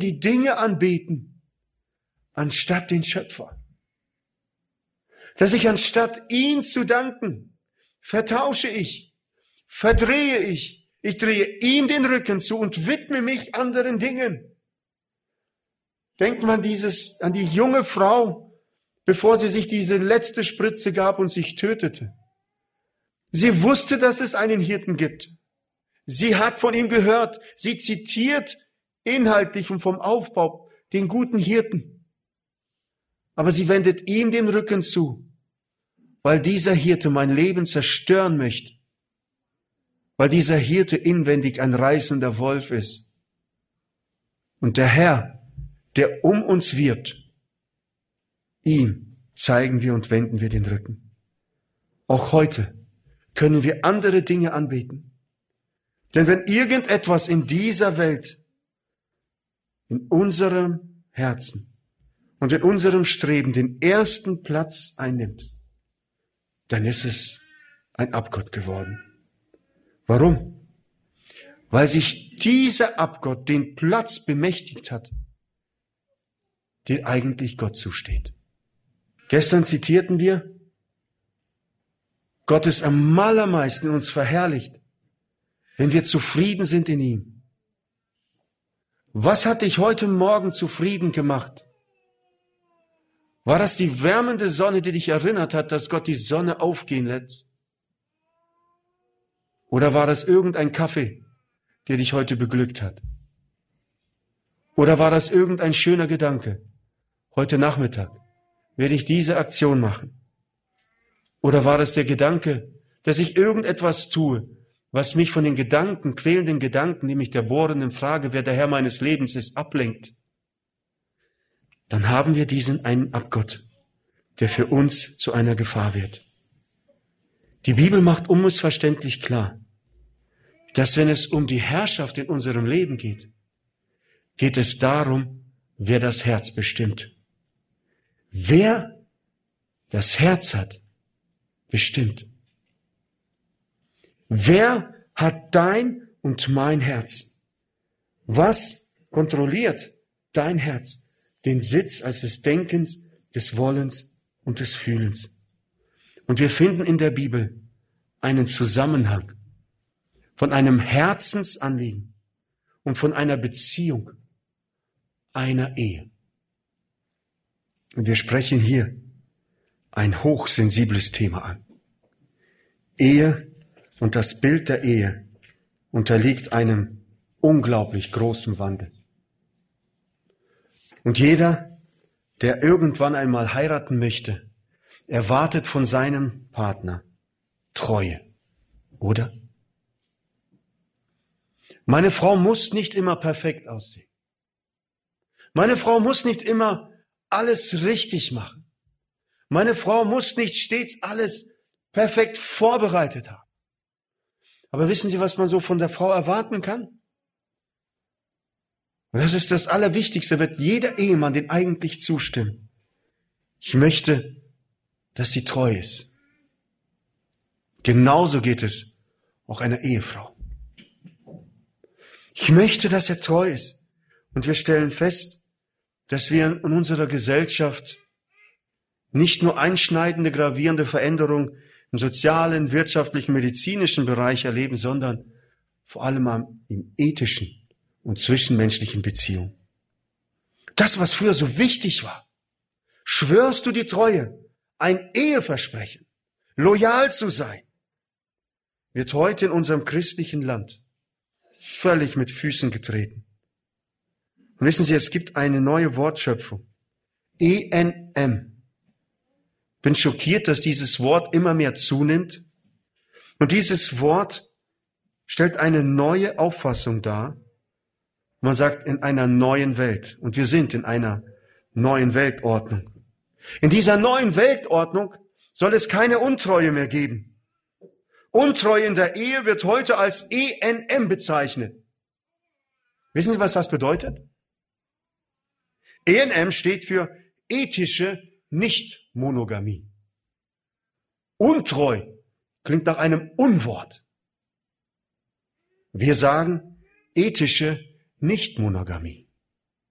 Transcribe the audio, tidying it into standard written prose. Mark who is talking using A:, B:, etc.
A: die Dinge anbeten, anstatt den Schöpfer. Dass ich anstatt ihn zu danken, vertausche ich, verdrehe ich drehe ihm den Rücken zu und widme mich anderen Dingen. Denkt man an die junge Frau, bevor sie sich diese letzte Spritze gab und sich tötete. Sie wusste, dass es einen Hirten gibt. Sie hat von ihm gehört. Sie zitiert inhaltlich und vom Aufbau den guten Hirten. Aber sie wendet ihm den Rücken zu, weil dieser Hirte mein Leben zerstören möchte. Weil dieser Hirte inwendig ein reißender Wolf ist. Und der Herr, der um uns wirbt, ihm zeigen wir und wenden wir den Rücken. Auch heute können wir andere Dinge anbeten. Denn wenn irgendetwas in dieser Welt, in unserem Herzen und in unserem Streben den ersten Platz einnimmt, dann ist es ein Abgott geworden. Warum? Weil sich dieser Abgott den Platz bemächtigt hat, der eigentlich Gott zusteht. Gestern zitierten wir, Gott ist am allermeisten in uns verherrlicht, wenn wir zufrieden sind in ihm. Was hat dich heute Morgen zufrieden gemacht? War das die wärmende Sonne, die dich erinnert hat, dass Gott die Sonne aufgehen lässt? Oder war das irgendein Kaffee, der dich heute beglückt hat? Oder war das irgendein schöner Gedanke? Heute Nachmittag werde ich diese Aktion machen. Oder war das der Gedanke, dass ich irgendetwas tue, was mich von den Gedanken, quälenden Gedanken, nämlich der bohrenden Frage, wer der Herr meines Lebens ist, ablenkt? Dann haben wir diesen einen Abgott, der für uns zu einer Gefahr wird. Die Bibel macht unmissverständlich klar, dass wenn es um die Herrschaft in unserem Leben geht, geht es darum, wer das Herz bestimmt. Wer das Herz hat, bestimmt. Wer hat dein und mein Herz? Was kontrolliert dein Herz? Den Sitz als des Denkens, des Wollens und des Fühlens. Und wir finden in der Bibel einen Zusammenhang von einem Herzensanliegen und von einer Beziehung, einer Ehe. Und wir sprechen hier ein hochsensibles Thema an. Ehe und das Bild der Ehe unterliegt einem unglaublich großen Wandel. Und jeder, der irgendwann einmal heiraten möchte, erwartet von seinem Partner Treue, oder? Meine Frau muss nicht immer perfekt aussehen. Meine Frau muss nicht immer alles richtig machen. Meine Frau muss nicht stets alles perfekt vorbereitet haben. Aber wissen Sie, was man so von der Frau erwarten kann? Und das ist das Allerwichtigste, wird jeder Ehemann den eigentlich zustimmen. Ich möchte, dass sie treu ist. Genauso geht es auch einer Ehefrau. Ich möchte, dass er treu ist. Und wir stellen fest, dass wir in unserer Gesellschaft nicht nur einschneidende, gravierende Veränderungen im sozialen, wirtschaftlichen, medizinischen Bereich erleben, sondern vor allem im ethischen und zwischenmenschlichen Beziehungen. Das, was früher so wichtig war, schwörst du die Treue, ein Eheversprechen, loyal zu sein, wird heute in unserem christlichen Land völlig mit Füßen getreten. Und wissen Sie, es gibt eine neue Wortschöpfung. ENM. Bin schockiert, dass dieses Wort immer mehr zunimmt. Und dieses Wort stellt eine neue Auffassung dar. Man sagt, in einer neuen Welt. Und wir sind in einer neuen Weltordnung. In dieser neuen Weltordnung soll es keine Untreue mehr geben. Untreue in der Ehe wird heute als ENM bezeichnet. Wissen Sie, was das bedeutet? ENM steht für ethische Nichtmonogamie. Untreu klingt nach einem Unwort. Wir sagen ethische Nichtmonogamie.